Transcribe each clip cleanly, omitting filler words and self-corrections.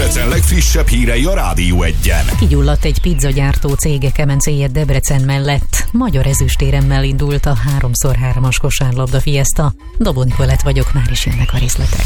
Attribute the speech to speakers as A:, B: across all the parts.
A: Debrecen legfrissebb hírei a Rádió Egyen.
B: Kigyulladt egy pizzagyártó cége kemencéje Debrecen mellett. Magyar ezüstéremmel indult a 3x3-as kosárlabda fiesta. Dobó Nikolett vagyok, már is jönnek a részletek.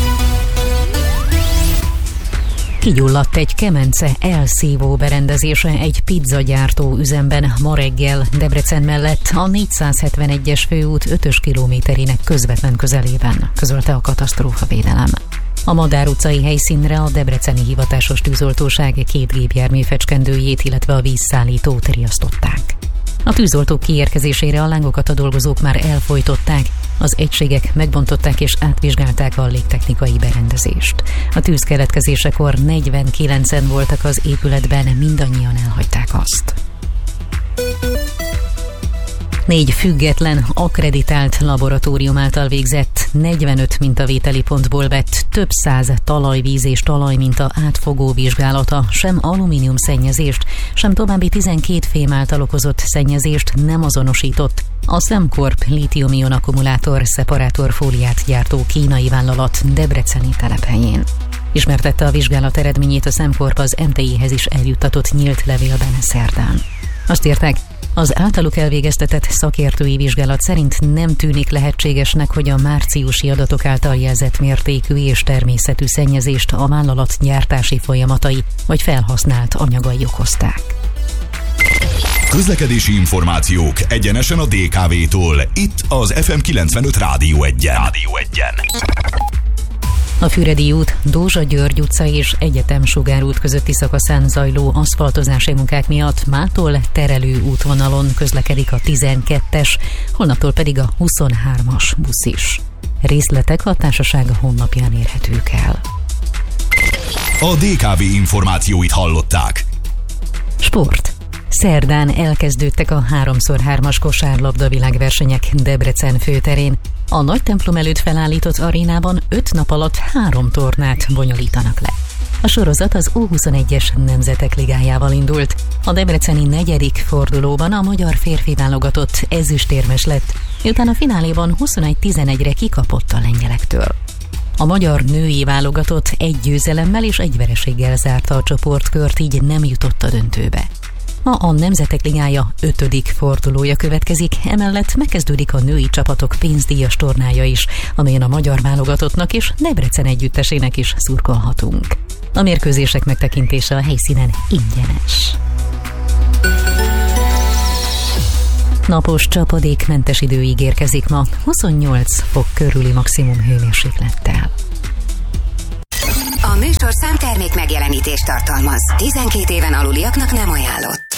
B: Kigyulladt egy kemence elszívó berendezése egy pizzagyártó üzemben ma reggel Debrecen mellett a 471-es főút 5-ös kilométerének közvetlen közelében, közölte a katasztrófavédelem. A Madár utcai helyszínre a debreceni hivatásos tűzoltóság 2 gépjármű fecskendőjét, illetve a vízszállítót riasztották. A tűzoltók kiérkezésére a lángokat a dolgozók már elfojtották, az egységek megbontották és átvizsgálták a légtechnikai berendezést. A tűz keletkezésekor 49-en voltak az épületben, mindannyian elhagyták azt. 4 független, akkreditált laboratórium által végzett 45 mintavételi pontból vett több száz talajvíz és talajminta átfogó vizsgálata sem alumínium szennyezést, sem további 12 fém által okozott szennyezést nem azonosított a Semcorp lítium-ion akkumulátor szeparátorfóliát gyártó kínai vállalat debreceni telephelyén. Ismertette a vizsgálat eredményét a Semcorp az MTI-hez is eljuttatott nyílt levélben szerdán. Azt írták, az általuk elvégeztetett szakértői vizsgálat szerint nem tűnik lehetségesnek, hogy a márciusi adatok által jelzett mértékű és természetű szennyezést a vállalat gyártási folyamatai vagy felhasznált anyagai okozták.
A: Közlekedési információk egyenesen a DKV-tól, itt az FM 95 Rádió Egyen.
B: A Füredi út, Dózsa-György utca és Egyetem Sugárút közötti szakaszán zajló aszfaltozási munkák miatt mától terelő útvonalon közlekedik a 12-es, holnaptól pedig a 23-as busz is. Részletek a társaság honlapján érhetők el.
A: A DKV információit hallották.
B: Sport. Szerdán elkezdődtek a 3x3-as kosárlabda világversenyek Debrecen főterén. A nagy templom előtt felállított arénában 5 nap alatt 3 tornát bonyolítanak le. A sorozat az U21-es Nemzetek Ligájával indult. A debreceni 4. fordulóban a magyar férfi válogatott ezüstérmes lett, miután a fináléban 21-11-re kikapott a lengyelektől. A magyar női válogatott 1 győzelemmel és 1 vereséggel zárta a csoportkört, így nem jutott a döntőbe. Ma a Nemzetek Ligája 5. fordulója következik, emellett megkezdődik a női csapatok pénzdíjas tornája is, amelyen a magyar válogatottnak és Debrecen együttesének is szurkolhatunk. A mérkőzések megtekintése a helyszínen ingyenes. Napos, csapadékmentes idő ígérkezik ma, 28 fok körüli maximum hőmérséklettel.
C: A műsorszám termék megjelenítést tartalmaz. 12 éven aluliaknak nem ajánlott.